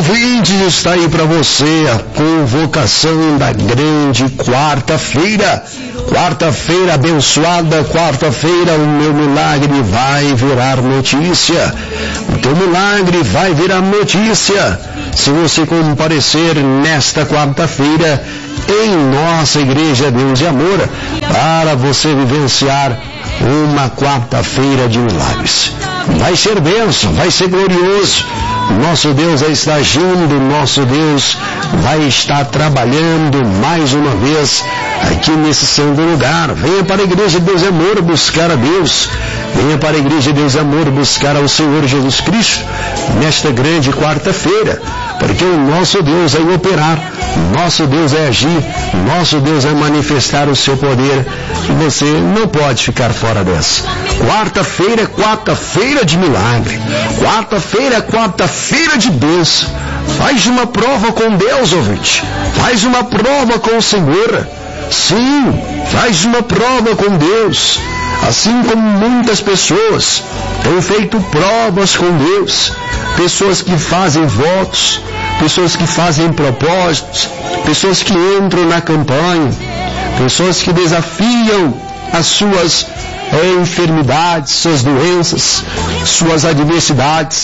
ouvintes, está aí para você a convocação da grande quarta-feira. Quarta-feira abençoada, quarta-feira o meu milagre vai virar notícia. O teu milagre vai virar notícia se você comparecer nesta quarta-feira em nossa Igreja Deus e Amor, para você vivenciar uma quarta-feira de milagres. Vai ser bênção, vai ser glorioso. Nosso Deus vai estar agindo, nosso Deus vai estar trabalhando mais uma vez aqui nesse santo lugar. Venha para a Igreja Deus e Amor buscar a Deus. Venha para a Igreja Deus e Amor buscar ao Senhor Jesus Cristo nesta grande quarta-feira, porque o nosso Deus vai operar, nosso Deus vai agir, nosso Deus vai manifestar o seu poder, e você não pode ficar fora dessa. Quarta-feira é quarta-feira de milagre. Quarta-feira é quarta-feira de bênção. Faz uma prova com Deus, ouvinte. Faz uma prova com o Senhor. Sim, faz uma prova com Deus. Assim como muitas pessoas têm feito provas com Deus. Pessoas que fazem votos, pessoas que fazem propósitos, pessoas que entram na campanha, pessoas que desafiam as suas enfermidades, suas doenças, suas adversidades,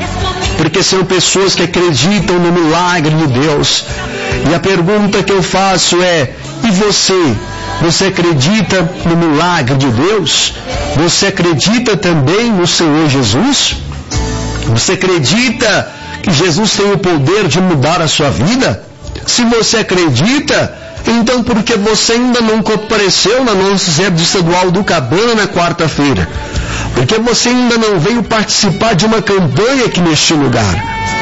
porque são pessoas que acreditam no milagre de Deus. E a pergunta que eu faço é: e você? Você acredita no milagre de Deus? Você acredita também no Senhor Jesus? Você acredita que Jesus tem o poder de mudar a sua vida? Se você acredita, então por que você ainda não compareceu na nossa sede estadual do Cabana na quarta-feira? Porque você ainda não veio participar de uma campanha aqui neste lugar?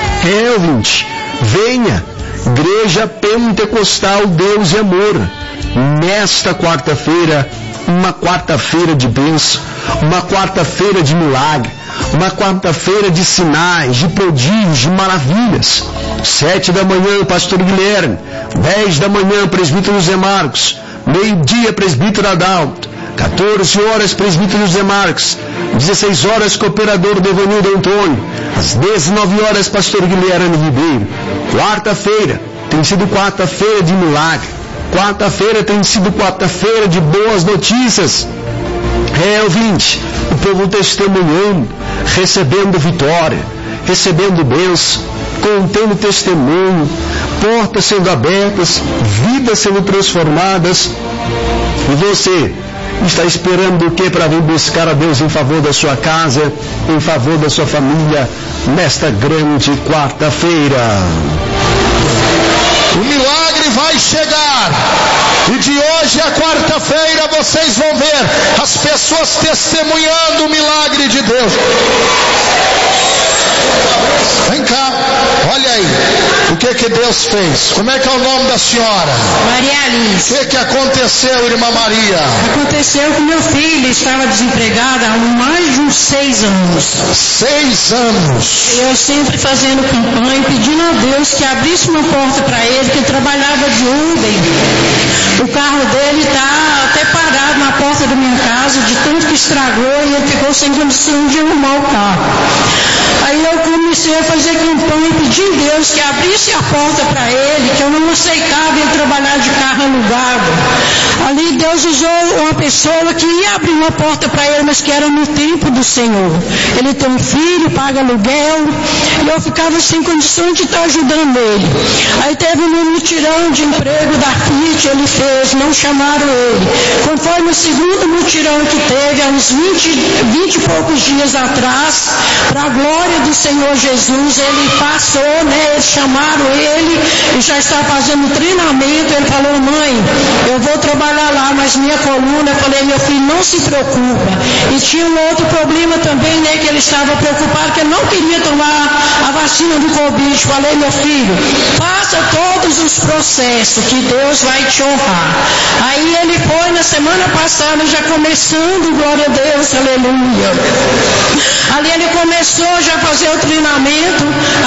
Ouvinte, venha, Igreja Pentecostal Deus e Amor, nesta quarta-feira, uma quarta-feira de bênção, uma quarta-feira de milagre, uma quarta-feira de sinais, de prodígios, de maravilhas. 7 da manhã, Pastor Guilherme. 10 da manhã, Presbítero José Marcos. Meio-dia, Presbítero Adalto. 14 horas, Presbítero José Marcos. 16 horas, Cooperador Devanildo Antônio. Às 19 horas, Pastor Guilherme Ribeiro. Quarta-feira tem sido quarta-feira de milagre. Quarta-feira tem sido quarta-feira de boas notícias. Ouvinte, o povo testemunhando, recebendo vitória, recebendo bênção, contendo testemunho, portas sendo abertas, vidas sendo transformadas. E você está esperando o que para vir buscar a Deus em favor da sua casa, em favor da sua família, nesta grande quarta-feira? O milagre vai chegar. E de hoje a quarta-feira vocês vão ver as pessoas testemunhando o milagre de Deus. Vem cá, olha aí, o que Deus fez? Como é que é o nome da senhora? Maria Alice. O que aconteceu, irmã Maria? Aconteceu que meu filho estava desempregado há mais de uns 6 anos. 6 anos. Eu sempre fazendo campanha, pedindo a Deus que abrisse uma porta para ele, que ele trabalhava de Uber. O carro dele está até parado na porta da minha casa, de tanto que estragou, e ele ficou sem condição de arrumar o carro. Aí eu comecei a fazer campanha, pedindo a Deus que abrisse a porta para ele, que eu não aceitava ele trabalhar de carro alugado. Ali Deus usou uma pessoa que ia abrir uma porta para ele, mas que era no tempo do Senhor. Ele tem um filho, paga aluguel, e eu ficava sem condição de estar ajudando ele. Aí teve um mutirão de emprego da FIT, ele fez, não chamaram ele. Conforme o segundo mutirão que teve, há uns 20 e poucos dias atrás, para a glória do Senhor Jesus, ele passou, né? Eles chamaram ele e já está fazendo treinamento. Ele falou: mãe, eu vou trabalhar lá, mas minha coluna, eu falei: meu filho, não se preocupa. E tinha um outro problema também, né? Que ele estava preocupado, que ele não queria tomar a vacina do Covid. Falei: meu filho, faça todos os processos, que Deus vai te honrar. Aí ele foi na semana passada, já começando, glória a Deus, aleluia. Ali ele começou já a fazer o treinamento. Aí a moça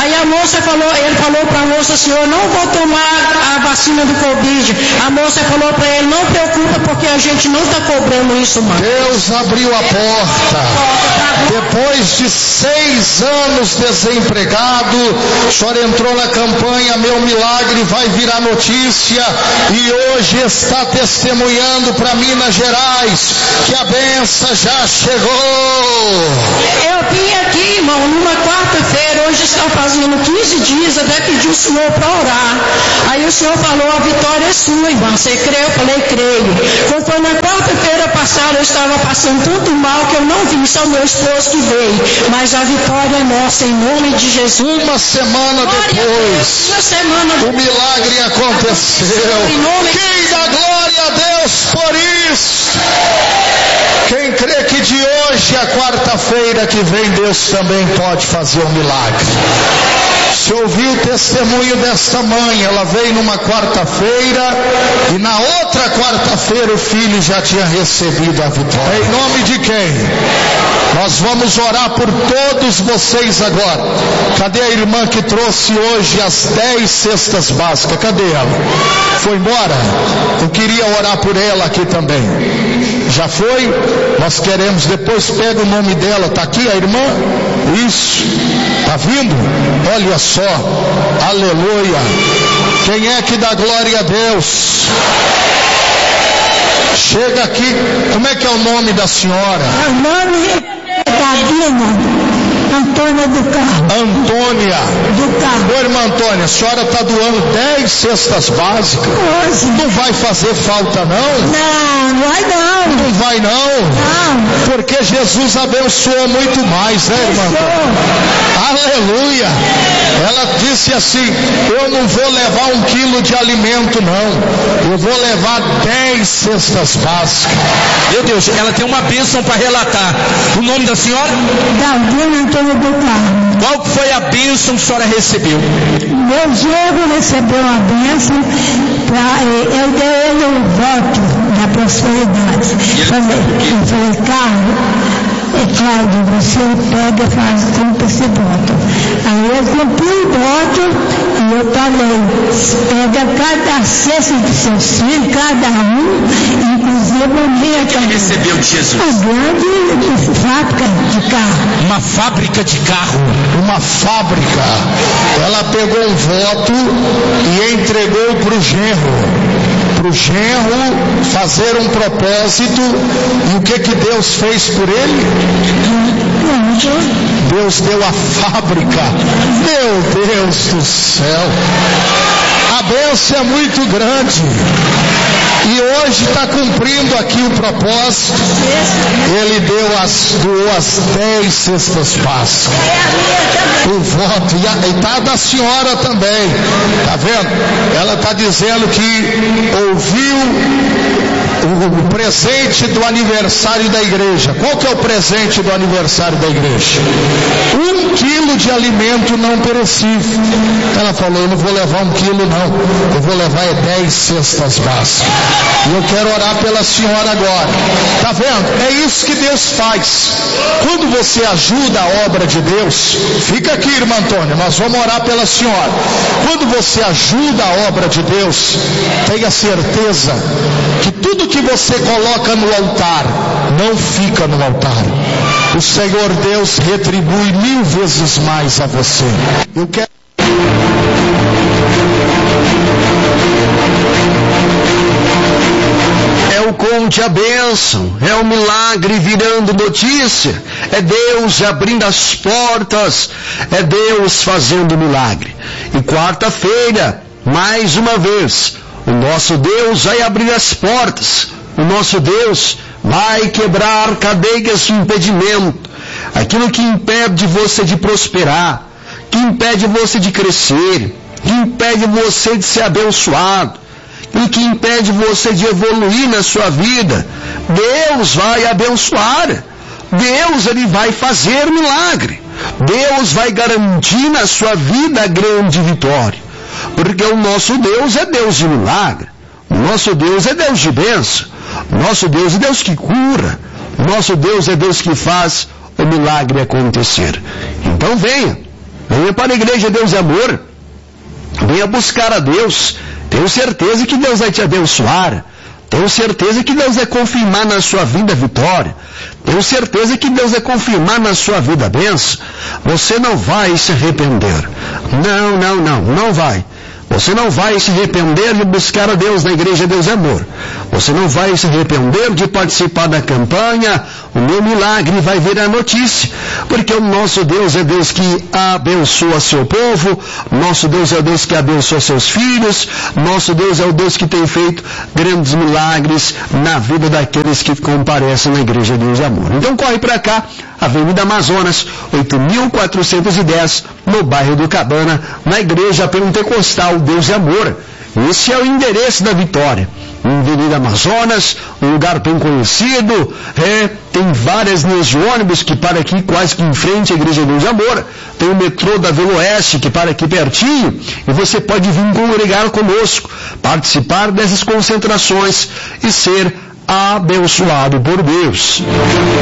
ele falou para a moça assim, eu não vou tomar a vacina do Covid. A moça falou para ele, não preocupa porque a gente não está cobrando isso mais. Deus abriu a porta. Depois de 6 anos desempregado, o senhor entrou na campanha Meu Milagre vai virar notícia e hoje está testemunhando para Minas Gerais que a benção já chegou. Eu vim aqui, irmão, numa quarta-feira, hoje está fazendo 15 dias, até pedi o senhor para orar. Aí o senhor falou, a vitória é sua, irmã. Você crê? Eu falei, creio. Quando foi na quarta-feira passada, eu estava passando tanto mal que eu não vim, só meu esposo que veio. Mas a vitória é nossa, em nome de Jesus. Uma semana depois, o milagre aconteceu. Quem dá glória a Deus por isso? Quem crê que de hoje a quarta-feira que vem, Deus também pode fazer um milagre. Se ouviu o testemunho desta mãe, ela veio numa quarta-feira e na outra quarta-feira o filho já tinha recebido a vitória. Em nome de quem? Nós vamos orar por todos vocês agora. Cadê a irmã que trouxe hoje as 10 cestas básicas? Cadê ela? Foi embora? Eu queria orar por ela aqui também. Já foi? Nós queremos, depois pega o nome dela, está aqui a irmã? Isso, está vindo? Olha só, aleluia. Quem é que dá glória a Deus? Chega aqui, como é que é o nome da senhora? O nome é Gabina Antônia do Carmo. Antônia do Carmo. Ô irmã Antônia, a senhora está doando 10 cestas básicas? Hoje. Não vai fazer falta não? Não vai não. Não vai não? Não. Porque Jesus abençoou muito mais, né irmã Antônia? Aleluia. Ela disse assim, eu não vou levar 1 quilo de alimento não, eu vou levar 10 cestas básicas. Meu Deus, ela tem uma bênção para relatar. O nome da senhora? Gabina Antônia do Carmo. Qual foi a bênção que a senhora recebeu? Meu genro recebeu a bênção, eu dei ele o voto da prosperidade. Eu falei, Cláudio, você pega e faz, cumpre esse voto. Aí eu cumpri o voto e eu falei, pega cada cesta de seus filhos, cada um, inclusive o meu também. Ele recebeu de Jesus? Uma grande fábrica de carro. Uma fábrica de carro? Uma fábrica. Ela pegou um voto e entregou para o genro fazer um propósito. E o que Deus fez por ele? Deus deu a fábrica. Meu Deus do céu, a bênção é muito grande e hoje está cumprindo aqui o propósito. Ele doou as 10 cestas básicas, o voto, e está da senhora também, está vendo? Ela está dizendo que ouviu o presente do aniversário da igreja. Qual que é o presente do aniversário da igreja? 1 quilo de alimento não perecível. Ela falou, eu não vou levar 1 quilo não, eu vou levar 10 cestas básicas. E eu quero orar pela senhora agora. Tá vendo? É isso que Deus faz. Quando você ajuda a obra de Deus, fica aqui, irmã Antônia, nós vamos orar pela senhora. Quando você ajuda a obra de Deus, tenha certeza que tudo que você coloca no altar não fica no altar. O Senhor Deus retribui 1000 vezes mais a você. Eu quero o conte a bênção, é o milagre virando notícia, é Deus abrindo as portas, é Deus fazendo milagre. E quarta-feira, mais uma vez, o nosso Deus vai abrir as portas, o nosso Deus vai quebrar cadeias de impedimento, aquilo que impede você de prosperar, que impede você de crescer, que impede você de ser abençoado, e que impede você de evoluir na sua vida. Deus vai abençoar. Deus, Ele vai fazer milagre. Deus vai garantir na sua vida a grande vitória. Porque o nosso Deus é Deus de milagre. O nosso Deus é Deus de bênção. O nosso Deus é Deus que cura. O nosso Deus é Deus que faz o milagre acontecer. Então venha. Venha para a igreja Deus é Amor. Venha buscar a Deus. Tenho certeza que Deus vai te abençoar. Tenho certeza que Deus vai confirmar na sua vida a vitória. Tenho certeza que Deus vai confirmar na sua vida a bênção. Você não vai se arrepender. Não vai. Você não vai se arrepender de buscar a Deus na igreja Deus é Amor. Você não vai se arrepender de participar da campanha. O meu milagre vai virar notícia. Porque o nosso Deus é Deus que abençoa seu povo. Nosso Deus é o Deus que abençoa seus filhos. Nosso Deus é o Deus que tem feito grandes milagres na vida daqueles que comparecem na igreja Deus é Amor. Então corre para cá, Avenida Amazonas, 8.410, no bairro do Cabana, na igreja pentecostal Deus é Amor. Esse é o endereço da vitória. Avenida Amazonas, um lugar bem conhecido, tem várias linhas de ônibus que para aqui quase que em frente à igreja Deus é Amor. Tem o metrô da Vila Oeste que para aqui pertinho, e você pode vir congregar conosco, participar dessas concentrações e ser abençoado por Deus.